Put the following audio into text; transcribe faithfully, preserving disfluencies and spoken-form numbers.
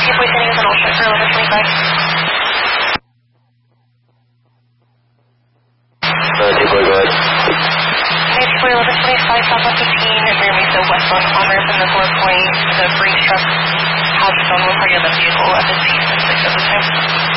T Boy standing as an alternate for eleven twenty-five. Uh, T Boy, go ahead. Okay, T Boy eleven twenty-five, Southwest fifteen, rear me, so westbound on-ramp in the four point, the Brinks truck has its own will target the vehicle at this piece and six at this time.